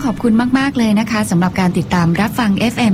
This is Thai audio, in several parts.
ขอบคุณมากๆเลยนะคะสำหรับการติดตามรับฟัง FM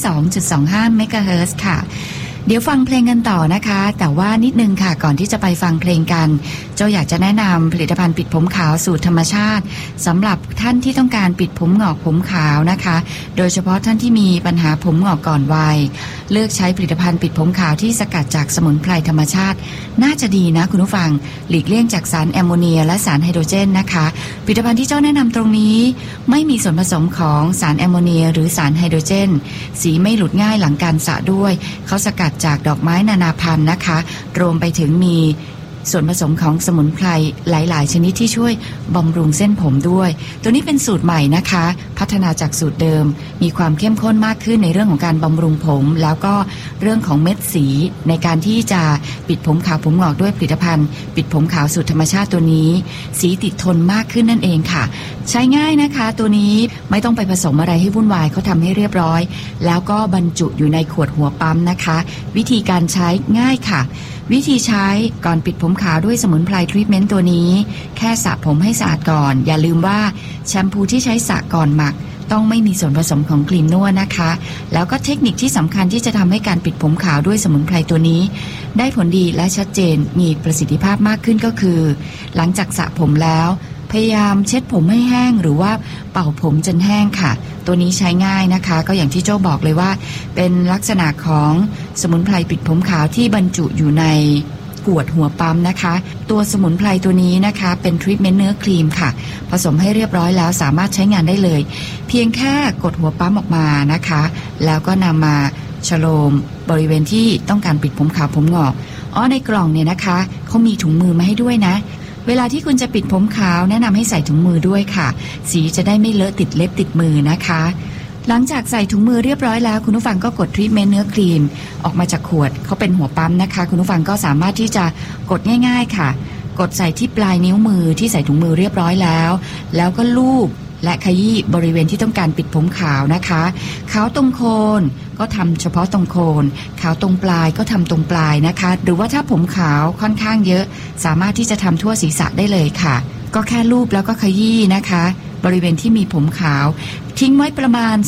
102.25 MHz ค่ะเดี๋ยวฟังเพลงกันต่อนะคะแต่ว่านิดนึงค่ะก่อนที่จะไปฟังเพลงกันโจอยากจะแนะนำผลิตภัณฑ์ปิดผมขาวสูตรธรรมชาติสำหรับท่านที่ต้องการปิดผมงอกผมขาวนะคะโดยเฉพาะท่านที่มีปัญหาผมงอกก่อนวัยเลือกใช้ผลิตภัณฑ์ปิดผมขาวที่สกัดจากสมุนไพรธรรมชาติน่าจะดีนะคุณผู้ฟังหลีกเลี่ยงจากสารแอมโมเนียและสารไฮโดรเจนนะคะผลิตภัณฑ์ที่เจ้าแนะนำตรงนี้ไม่มีส่วนผสมของสารแอมโมเนียหรือสารไฮโดรเจนสีไม่หลุดง่ายหลังการสระด้วยเขาสกัดจากดอกไม้นานาพันธุ์นะคะรวมไปถึงมีส่วนผสมของสมุนไพรหลายๆชนิดที่ช่วยบำรุงเส้นผมด้วยตัวนี้เป็นสูตรใหม่นะคะพัฒนาจากสูตรเดิมมีความเข้มข้นมากขึ้นในเรื่องของการบำรุงผมแล้วก็เรื่องของเม็ดสีในการที่จะปิดผมขาวผมงอกด้วยผลิตภัณฑ์ปิดผมขาวสูตรธรรมชาติตัวนี้สีติดทนมากขึ้นนั่นเองค่ะใช้ง่ายนะคะตัวนี้ไม่ต้องไปผสมอะไรให้วุ่นวายเขาทำให้เรียบร้อยแล้วก็บรรจุอยู่ในขวดหัวปั๊มนะคะวิธีการใช้ง่ายค่ะวิธีใช้ก่อนปิดผมขาวด้วยสมุนไพรทรีทเมนต์ตัวนี้แค่สระผมให้สะอาดก่อนอย่าลืมว่าแชมพูที่ใช้สระก่อนหมักต้องไม่มีส่วนผสมของครีมนวดนะคะแล้วก็เทคนิคที่สำคัญที่จะทำให้การปิดผมขาวด้วยสมุนไพรตัวนี้ได้ผลดีและชัดเจนมีประสิทธิภาพมากขึ้นก็คือหลังจากสระผมแล้วพยายามเช็ดผมให้แห้งหรือว่าเป่าผมจนแห้งค่ะตัวนี้ใช้ง่ายนะคะก็อย่างที่โจ้บอกเลยว่าเป็นลักษณะของสมุนไพรปิดผมขาวที่บรรจุอยู่ในขวดหัวปั๊มนะคะตัวสมุนไพรตัวนี้นะคะเป็นทรีทเมนต์เนื้อครีมค่ะผสมให้เรียบร้อยแล้วสามารถใช้งานได้เลยเพียงแค่กดหัวปั๊มออกมานะคะแล้วก็นำมาฉโลมบริเวณที่ต้องการปิดผมขาวผมงอกในกล่องเนี่ยนะคะเขามีถุงมือมาให้ด้วยนะเวลาที่คุณจะปิดผมขาวแนะนำให้ใส่ถุงมือด้วยค่ะสีจะได้ไม่เลอะติดเล็บติดมือนะคะหลังจากใส่ถุงมือเรียบร้อยแล้วคุณผู้ฟังก็กดทรีทเมนต์เนื้อครีมออกมาจากขวดเขาเป็นหัวปั๊มนะคะคุณผู้ฟังก็สามารถที่จะกดง่ายๆค่ะกดใส่ที่ปลายนิ้วมือที่ใส่ถุงมือเรียบร้อยแล้วก็ลูบและขยี้บริเวณที่ต้องการปิดผมขาวนะคะขาวตรงโคนก็ทำเฉพาะตรงโคนขาวตรงปลายก็ทำตรงปลายนะคะหรือว่าถ้าผมขาวค่อนข้างเยอะสามารถที่จะทำทั่วศีรษะได้เลยค่ะก็แค่ลูบแล้วก็ขยี้นะคะบริเวณที่มีผมขาวทิ้งไว้ประมาณ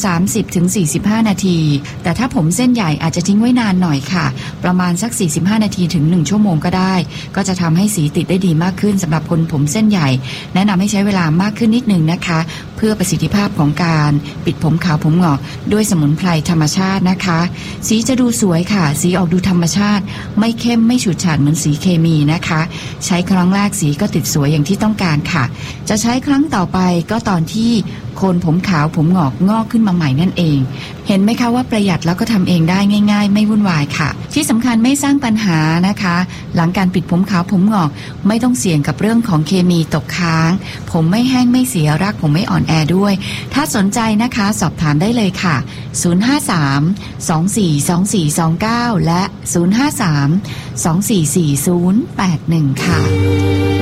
30-45 นาทีแต่ถ้าผมเส้นใหญ่อาจจะทิ้งไว้นานหน่อยค่ะประมาณสัก45นาทีถึง1ชั่วโมงก็ได้ก็จะทำให้สีติดได้ดีมากขึ้นสำหรับคนผมเส้นใหญ่แนะนำให้ใช้เวลามากขึ้นนิดนึงนะคะเพื่อประสิทธิภาพของการปิดผมขาวผมงอกด้วยสมุนไพรธรรมชาตินะคะสีจะดูสวยค่ะสีออกดูธรรมชาติไม่เข้มไม่ฉูดฉาดเหมือนสีเคมีนะคะใช้ครั้งแรกสีก็ติดสวยอย่างที่ต้องการค่ะจะใช้ครั้งต่อไปก็ตอนที่โคนผมขาวผมงอกขึ้นมาใหม่นั่นเองเห็นไหมคะว่าประหยัดแล้วก็ทำเองได้ง่ายๆไม่วุ่นวายค่ะที่สำคัญไม่สร้างปัญหานะคะหลังการปิดผมขาวผมงอกไม่ต้องเสี่ยงกับเรื่องของเคมีตกค้างผมไม่แห้งไม่เสียรากผมไม่อ่อนแอด้วยถ้าสนใจนะคะสอบถามได้เลยค่ะ053-242429และ053-244081ค่ะ